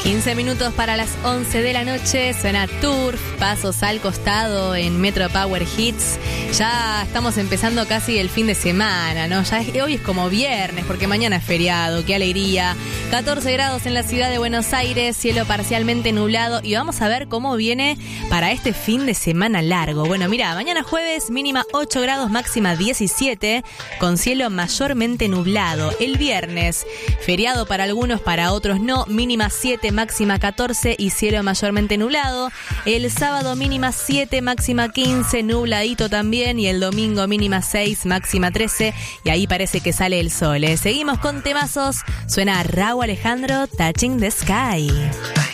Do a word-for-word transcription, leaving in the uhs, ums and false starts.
quince minutos para las once de la noche, suena Turf, pasos al costado en Metro Power Hits. Ya estamos empezando casi el fin de semana, ¿no? Ya es, hoy es como viernes, porque mañana es feriado, qué alegría. catorce grados en la ciudad de Buenos Aires, cielo parcialmente nublado, y vamos a ver cómo viene para este fin de semana largo. Bueno, mira, mañana jueves mínima ocho grados, máxima diecisiete, con cielo mayormente nublado. El viernes, feriado para algunos, para otros no, mínima siete, máxima catorce y cielo mayormente nublado. El sábado mínima siete, máxima quince, nubladito también, y el domingo mínima seis, máxima trece, y ahí parece que sale el sol, ¿eh? Seguimos con temazos, suena Rauw Alejandro, Touching the Sky.